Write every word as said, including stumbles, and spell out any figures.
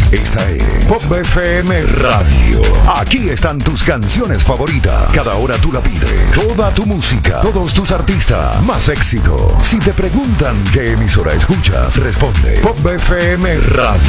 Esta es Pop F M Radio. Aquí están tus canciones favoritas. Cada hora tú la pides. Toda tu música, todos tus artistas, más éxito. Si te preguntan qué emisora escuchas, responde Pop F M Radio.